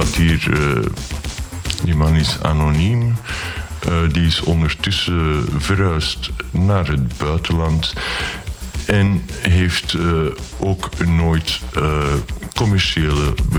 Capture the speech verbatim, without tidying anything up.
staat hier... Uh, die man is anoniem. Uh, die is ondertussen verhuisd naar het buitenland. En heeft uh, ook nooit uh, commerciële